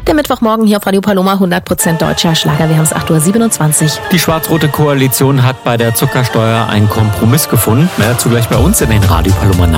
Der Mittwochmorgen hier auf Radio Paloma, 100% deutscher Schlager. Wir haben es 8.27 Uhr. Die schwarz-rote Koalition hat bei der Zuckersteuer einen Kompromiss gefunden. Mehr dazu gleich bei uns in den Radio Paloma